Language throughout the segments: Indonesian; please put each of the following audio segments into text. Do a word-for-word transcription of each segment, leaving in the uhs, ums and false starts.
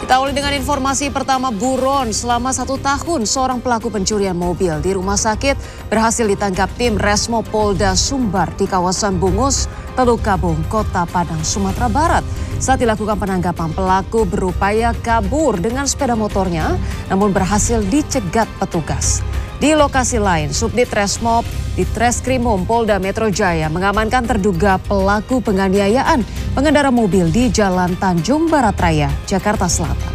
Kita awali dengan informasi pertama, buron. Selama satu tahun, seorang pelaku pencurian mobil di rumah sakit berhasil ditangkap tim Resmo Polda Sumbar di kawasan Bungus, Teluk Kabung, Kota Padang, Sumatera Barat. Saat dilakukan penangkapan, pelaku berupaya kabur dengan sepeda motornya, namun berhasil dicegat petugas. Di lokasi lain, Subdit Resmob di Treskrimum Polda Metro Jaya mengamankan terduga pelaku penganiayaan pengendara mobil di Jalan Tanjung Barat Raya, Jakarta Selatan.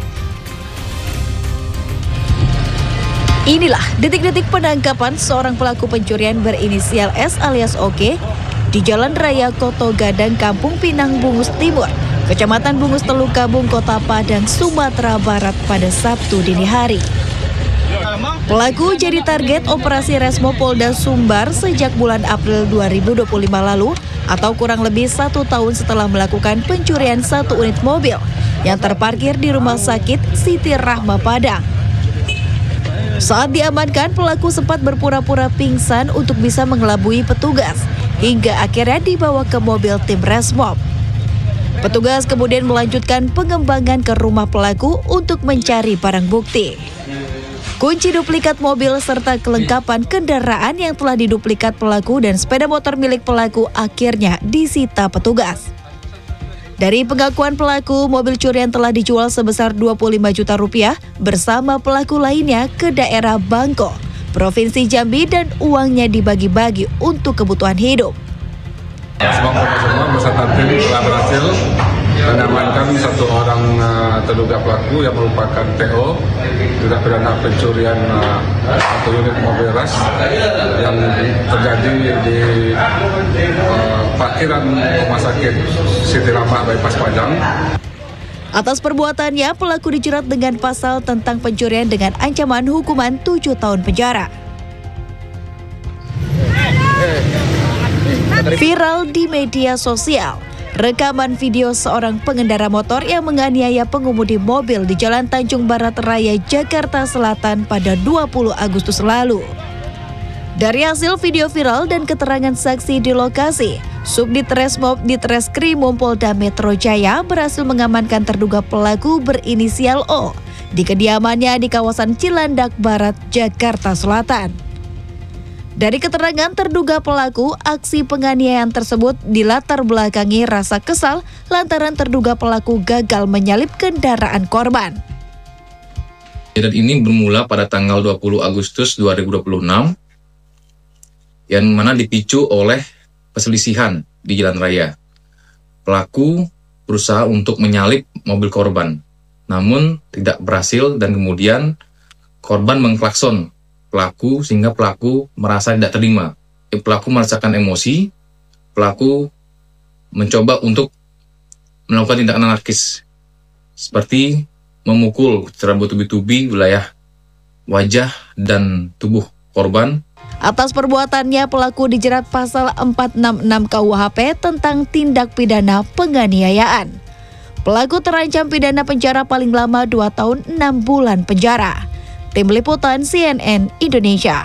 Inilah detik-detik penangkapan seorang pelaku pencurian berinisial S alias Oke di Jalan Raya Koto Gadang, Kampung Pinang, Bungus Timur, Kecamatan Bungus, Teluk Kabung, Kota Padang, Sumatera Barat pada Sabtu dini hari. Pelaku jadi target operasi Resmo Polda Sumbar sejak bulan April dua ribu dua puluh lima lalu atau kurang lebih satu tahun setelah melakukan pencurian satu unit mobil yang terparkir di Rumah Sakit Siti Rahma Padang. Saat diamankan, pelaku sempat berpura-pura pingsan untuk bisa mengelabui petugas hingga akhirnya dibawa ke mobil tim Resmob. Petugas kemudian melanjutkan pengembangan ke rumah pelaku untuk mencari barang bukti. Kunci duplikat mobil serta kelengkapan kendaraan yang telah diduplikat pelaku dan sepeda motor milik pelaku akhirnya disita petugas. Dari pengakuan pelaku, mobil curian telah dijual sebesar dua puluh lima juta rupiah bersama pelaku lainnya ke daerah Bangko, Provinsi Jambi, dan uangnya dibagi-bagi untuk kebutuhan hidup. Semua semua beserta tim telah berhasil mengamankan satu orang uh, terduga pelaku yang merupakan T O tindak pidana pencurian uh, satu unit mobil ras yang terjadi di uh, parkiran Rumah Sakit Siti Rahma Bypass Padang. Atas perbuatannya, pelaku dijerat dengan pasal tentang pencurian dengan ancaman hukuman tujuh tahun penjara. Viral di media sosial, rekaman video seorang pengendara motor yang menganiaya pengemudi mobil di Jalan Tanjung Barat Raya, Jakarta Selatan pada dua puluh Agustus lalu. Dari hasil video viral dan keterangan saksi di lokasi, Subdit Resmob di Treskrimum Polda Metro Jaya berhasil mengamankan terduga pelaku berinisial O di kediamannya di kawasan Cilandak Barat, Jakarta Selatan. Dari keterangan terduga pelaku, aksi penganiayaan tersebut dilatar belakangi rasa kesal lantaran terduga pelaku gagal menyalip kendaraan korban. Kejadian ini bermula pada tanggal dua puluh Agustus dua ribu dua puluh enam, yang mana dipicu oleh perselisihan di jalan raya. Pelaku berusaha untuk menyalip mobil korban, namun tidak berhasil dan kemudian korban mengklakson pelaku sehingga pelaku merasa tidak terima. Pelaku merasakan emosi, pelaku mencoba untuk melakukan tindakan anarkis seperti memukul secara bertubi-tubi wilayah wajah dan tubuh korban. Atas perbuatannya, pelaku dijerat pasal empat enam enam K U H P tentang tindak pidana penganiayaan. Pelaku terancam pidana penjara paling lama dua tahun enam bulan penjara. Tim Liputan C N N Indonesia.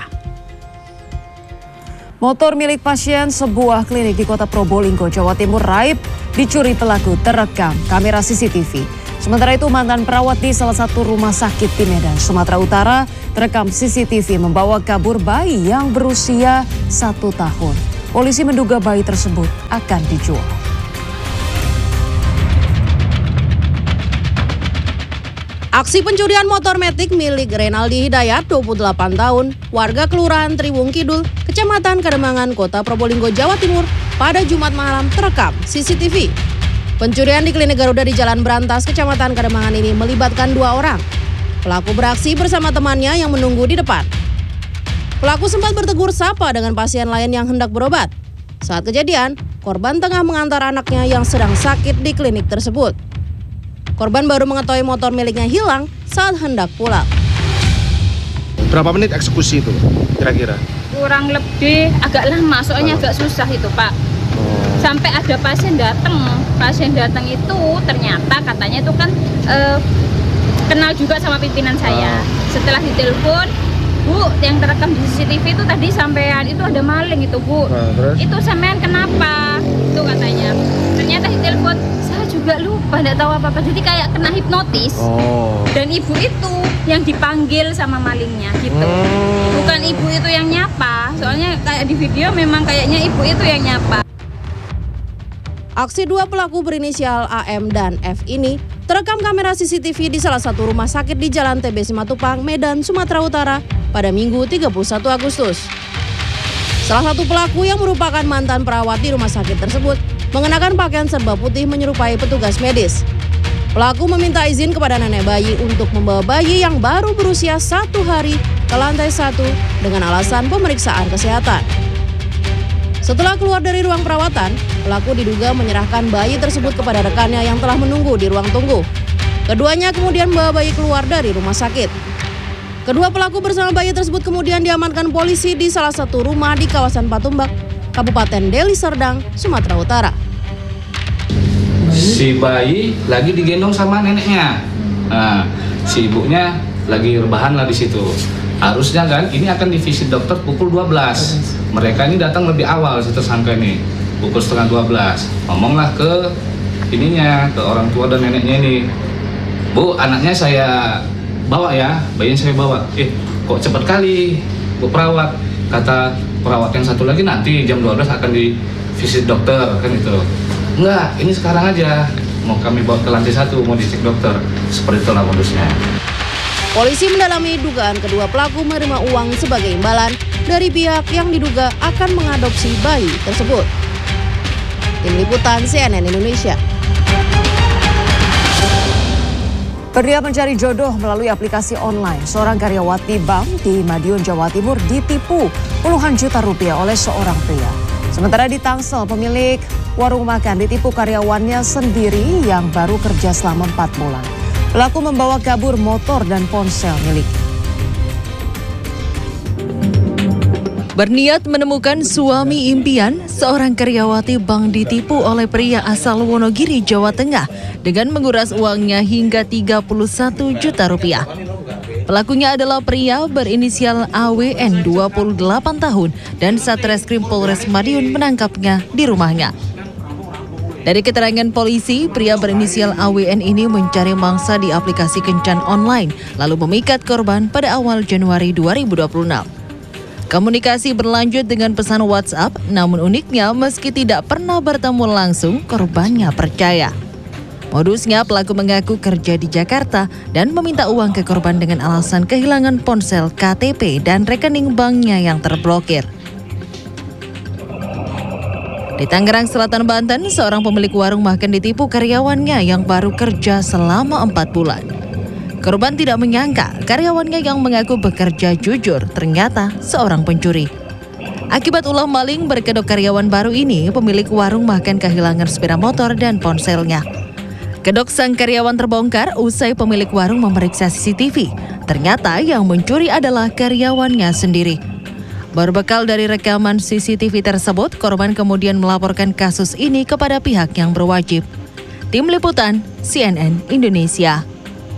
Motor milik pasien sebuah klinik di Kota Probolinggo, Jawa Timur raib dicuri pelaku terekam kamera C C T V. Sementara itu, mantan perawat di salah satu rumah sakit di Medan, Sumatera Utara terekam C C T V membawa kabur bayi yang berusia satu tahun. Polisi menduga bayi tersebut akan dijual. Aksi pencurian motor metik milik Renaldi Hidayat, dua puluh delapan tahun, warga Kelurahan Triwung Kidul, Kecamatan Kademangan, Kota Probolinggo, Jawa Timur, pada Jumat malam terekam C C T V. Pencurian di klinik Garuda di Jalan Berantas, Kecamatan Kademangan ini melibatkan dua orang. Pelaku beraksi bersama temannya yang menunggu di depan. Pelaku sempat bertegur sapa dengan pasien lain yang hendak berobat. Saat kejadian, korban tengah mengantar anaknya yang sedang sakit di klinik tersebut. Korban baru mengetahui motor miliknya hilang saat hendak pulang. Berapa menit eksekusi itu kira-kira? Kurang lebih agak lama, soalnya oh. agak susah itu Pak. Oh. Sampai ada pasien datang, pasien datang itu ternyata katanya itu kan eh, kenal juga sama pimpinan saya. Oh. Setelah ditelepon, Bu, yang terekam di C C T V itu tadi sampean itu ada maling itu Bu. Oh, itu sampean kenapa? Itu katanya. Ternyata ditelepon, saya juga juga lupa, nggak tahu apa-apa. Jadi kayak kena hipnotis. Oh. Dan ibu itu yang dipanggil sama malingnya gitu. Hmm. Bukan ibu itu yang nyapa. Soalnya kayak di video memang kayaknya ibu itu yang nyapa. Aksi dua pelaku berinisial A M dan F ini terekam kamera C C T V di salah satu rumah sakit di Jalan T B Simatupang, Medan, Sumatera Utara pada Minggu tiga puluh satu Agustus. Salah satu pelaku yang merupakan mantan perawat di rumah sakit tersebut mengenakan pakaian serba putih menyerupai petugas medis. Pelaku meminta izin kepada nenek bayi untuk membawa bayi yang baru berusia satu hari ke lantai satu dengan alasan pemeriksaan kesehatan. Setelah keluar dari ruang perawatan, pelaku diduga menyerahkan bayi tersebut kepada rekannya yang telah menunggu di ruang tunggu. Keduanya kemudian membawa bayi keluar dari rumah sakit. Kedua pelaku bersama bayi tersebut kemudian diamankan polisi di salah satu rumah di kawasan Patumbak, Kabupaten Deli Serdang, Sumatera Utara. Si bayi lagi digendong sama neneknya, nah, si ibunya lagi rebahan lah di situ. Harusnya kan ini akan divisit dokter pukul dua belas. Mereka ini datang lebih awal si tersangka ini, pukul setengah dua belas. Ngomonglah ke ininya, ke orang tua dan neneknya ini. Bu, anaknya saya bawa ya, bayinya saya bawa. Eh, kok cepat kali, Bu perawat. Kata perawat yang satu lagi nanti jam dua belas akan di visit dokter, kan itu. Enggak, ini sekarang aja. Mau kami bawa ke lantai satu, mau dicek dokter. Seperti itulah modusnya. Polisi mendalami dugaan kedua pelaku menerima uang sebagai imbalan dari pihak yang diduga akan mengadopsi bayi tersebut. Tim Liputan C N N Indonesia. Pria mencari jodoh melalui aplikasi online. Seorang karyawati bank di Madiun, Jawa Timur ditipu puluhan juta rupiah oleh seorang pria. Sementara di Tangsel, pemilik warung makan ditipu karyawannya sendiri yang baru kerja selama empat bulan. Pelaku membawa kabur motor dan ponsel miliknya. Berniat menemukan suami impian, seorang karyawati bank ditipu oleh pria asal Wonogiri, Jawa Tengah dengan menguras uangnya hingga tiga puluh satu juta rupiah. Pelakunya adalah pria berinisial A W N dua puluh delapan tahun dan Satreskrim Polres Madiun menangkapnya di rumahnya. Dari keterangan polisi, pria berinisial A W N ini mencari mangsa di aplikasi kencan online lalu memikat korban pada awal Januari dua ribu dua puluh enam. Komunikasi berlanjut dengan pesan WhatsApp, namun uniknya meski tidak pernah bertemu langsung, korbannya percaya. Modusnya, pelaku mengaku kerja di Jakarta dan meminta uang ke korban dengan alasan kehilangan ponsel, K T P, dan rekening banknya yang terblokir. Di Tangerang Selatan, Banten, seorang pemilik warung makan ditipu karyawannya yang baru kerja selama empat bulan. Korban tidak menyangka karyawannya yang mengaku bekerja jujur ternyata seorang pencuri. Akibat ulah maling berkedok karyawan baru ini, pemilik warung makan kehilangan sepeda motor dan ponselnya. Kedok sang karyawan terbongkar usai pemilik warung memeriksa C C T V. Ternyata yang mencuri adalah karyawannya sendiri. Berbekal dari rekaman C C T V tersebut, korban kemudian melaporkan kasus ini kepada pihak yang berwajib. Tim Liputan C N N Indonesia.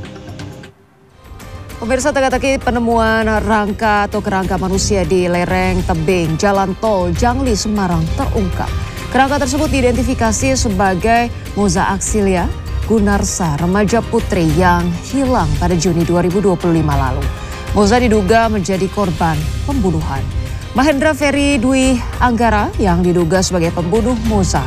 Pemirsa, teka-teki penemuan rangka atau kerangka manusia di lereng tebing Jalan Tol Jangli, Semarang terungkap. Kerangka tersebut diidentifikasi sebagai Moza Axilia Gunarsa, remaja putri yang hilang pada Juni dua ribu dua puluh lima lalu. Moza diduga menjadi korban pembunuhan. Mahendra Ferry Dwi Anggara yang diduga sebagai pembunuh Moza